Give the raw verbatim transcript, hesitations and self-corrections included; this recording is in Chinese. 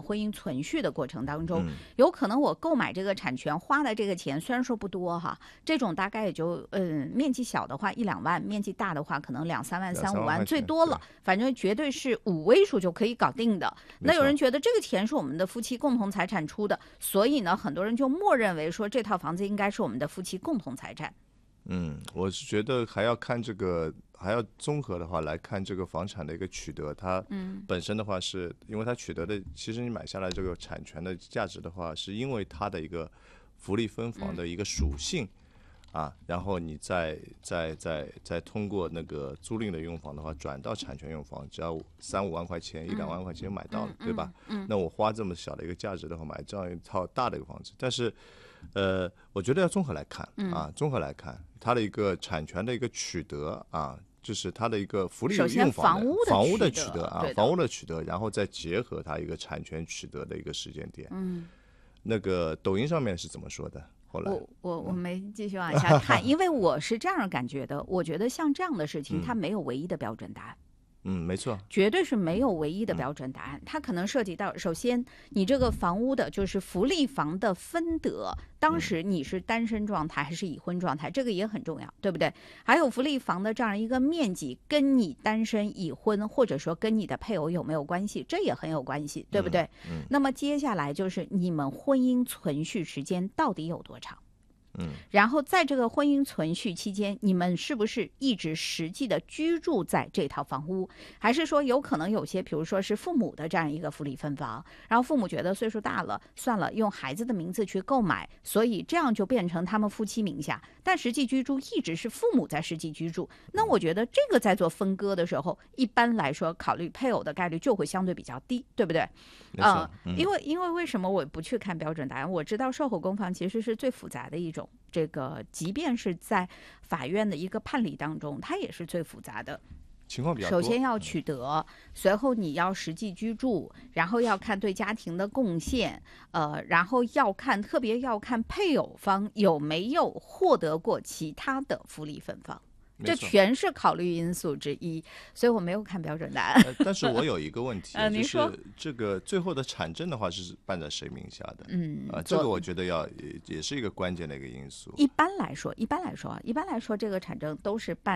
们婚姻存续的过程当中， 嗯、 有可能我购买这个产权花的这个钱虽然说不多哈，这种大概也就嗯面积小的话一两万，面积大的话可能两三万、三五万最多了，反正绝对是五位数就可以搞定的。那有人觉得这个钱是我们的夫妻共同财产出的，所以呢，很多人就默认为说这套房子应该是我们的夫妻共同财产。 嗯，我是觉得还要看这个，还要综合的话来看这个房产的一个取得，它本身的话是因为它取得的，其实你买下来这个产权的价值的话，是因为它的一个福利分房的一个属性。嗯啊，然后你再再再再通过那个租赁的用房的话，转到产权用房，只要三五万块钱、一两万块钱就买到了， 嗯、 对吧？ 嗯嗯、 那我花这么小的一个价值的话，买这样一套大的一个房子，但是，呃，我觉得要综合来看啊，综合来看它的一个产权的一个取得啊，就是它的一个福利用房的房屋的取得啊，房屋的取得，然后再结合它一个产权取得的一个时间点。 嗯， 那个抖音上面是怎么说的？ 我我我没继续往下看，因为我是这样感觉的，我觉得像这样的事情，它没有唯一的标准答案。 嗯，没错， 绝对是没有唯一的标准答案。它可能涉及到，首先你这个房屋的就是福利房的分得，当时你是单身状态还是已婚状态，这个也很重要，对不对？还有福利房的这样一个面积，跟你单身、已婚或者说跟你的配偶有没有关系，这也很有关系，对不对？ 嗯嗯、 那么接下来就是你们婚姻存续时间到底有多长？ 嗯， 然后在这个婚姻存续期间，你们是不是一直实际的居住在这套房屋，还是说有可能有些，比如说是父母的这样一个福利分房，然后父母觉得岁数大了，算了，用孩子的名字去购买，所以这样就变成他们夫妻名下，但实际居住一直是父母在实际居住。那我觉得这个在做分割的时候，一般来说考虑配偶的概率就会相对比较低，对不对？ 啊、 呃嗯，因为因为为什么我不去看标准答案？我知道售后公房其实是最复杂的一种。这个即便是在法院的一个判例当中，它也是最复杂的。 情况比较多， 首先要取得，随后你要实际居住，然后要看对家庭的贡献，呃，然后要看特别要看配偶方有没有获得过其他的福利分房。这全是考虑因素之一，所以我没有看标准答案。 呃、但是我有一个问题， 呃、 就是这个最后的产证的话是办在谁名下的？ 嗯， 啊、呃，这个我觉得要也是一个关键的一个因素。 一般来说，一般来说，一般来说，这个产证都是办